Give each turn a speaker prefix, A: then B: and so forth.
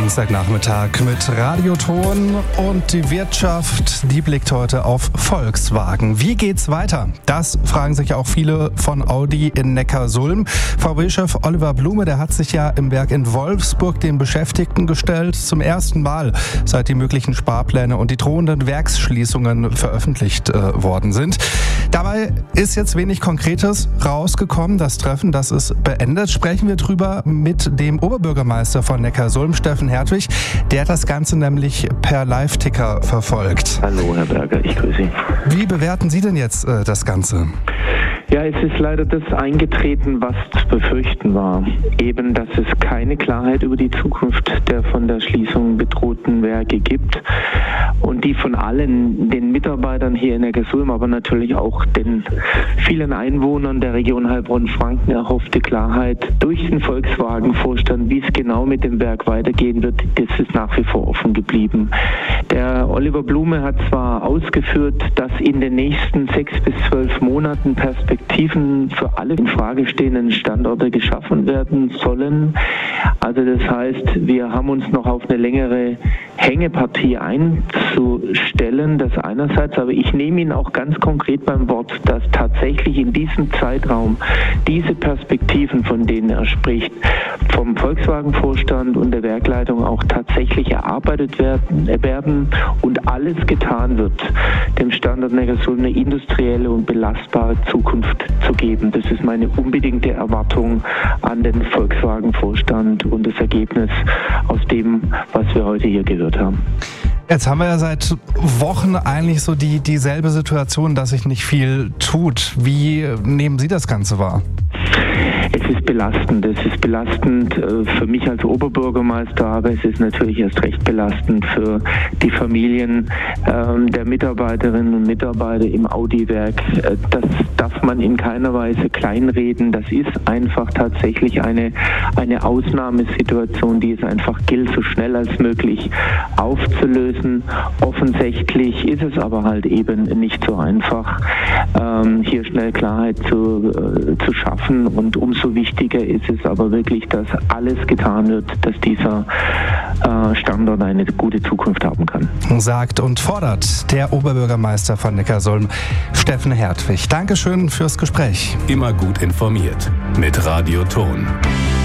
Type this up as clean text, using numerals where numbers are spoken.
A: Dienstagnachmittag mit Radioton und die Wirtschaft, die blickt heute auf Volkswagen. Wie geht's weiter? Das fragen sich auch viele von Audi in Neckarsulm. VW-Chef Oliver Blume, der hat sich ja im Werk in Wolfsburg den Beschäftigten gestellt. Zum ersten Mal, seit die möglichen Sparpläne und die drohenden Werksschließungen veröffentlicht worden sind. Dabei ist jetzt wenig Konkretes rausgekommen. Das Treffen, das ist beendet. Sprechen wir drüber mit dem Oberbürgermeister von Neckarsulm, Steffen Hertwig. Der hat das Ganze nämlich per Live-Ticker verfolgt.
B: Hallo Herr Berger, ich grüße Sie.
A: Wie bewerten Sie denn jetzt das Ganze?
B: Ja, es ist leider das eingetreten, was zu befürchten war. Eben, dass es keine Klarheit über die Zukunft der von der Schließung bedrohten Werke gibt und die von allen, den Mitarbeitern hier in Neckarsulm, aber natürlich auch den vielen Einwohnern der Region Heilbronn-Franken erhoffte Klarheit durch den Volkswagen-Vorstand, wie es genau mit dem Werk weitergehen wird, das ist nach wie vor offen geblieben. Der Oliver Blume hat zwar ausgeführt, dass in den nächsten 6 bis 12 Monaten Perspektiven für alle in Frage stehenden Standorte geschaffen werden sollen. Also das heißt, wir haben uns noch auf eine längere Hängepartie einzustellen, das einerseits, aber ich nehme ihn auch ganz konkret beim Wort, dass tatsächlich in diesem Zeitraum diese Perspektiven, von denen er spricht, vom Volkswagen-Vorstand und der Werkleitung auch tatsächlich erarbeitet werden und alles getan wird, dem Standort Neckarsulm eine industrielle und belastbare Zukunft zu geben. Das ist meine unbedingte Erwartung an den Volkswagen-Vorstand und das Ergebnis aus dem, was wir heute hier gehört haben.
A: Jetzt haben wir ja seit Wochen eigentlich so dieselbe Situation, dass sich nicht viel tut. Wie nehmen Sie das Ganze wahr?
B: Es ist belastend. Es ist belastend für mich als Oberbürgermeister, aber es ist natürlich erst recht belastend für die Familien der Mitarbeiterinnen und Mitarbeiter im Audi-Werk. Das darf man in keiner Weise kleinreden. Das ist einfach tatsächlich eine Ausnahmesituation, die es einfach gilt, so schnell als möglich aufzulösen. Offensichtlich ist es aber halt eben nicht so einfach, hier schnell Klarheit zu schaffen. Und umso wichtiger ist es aber wirklich, dass alles getan wird, dass dieser Standort eine gute Zukunft haben kann.
A: Sagt und fordert der Oberbürgermeister von Neckarsulm, Steffen Hertwig. Dankeschön fürs Gespräch.
C: Immer gut informiert mit Radioton.